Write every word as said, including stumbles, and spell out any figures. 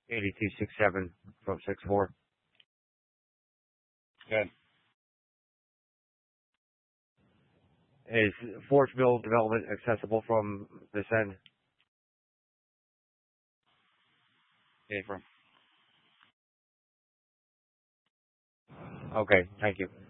eighty-two sixty-seven from six four. Good. Is Forge Mill development accessible from this end? Okay, from. Okay, thank you.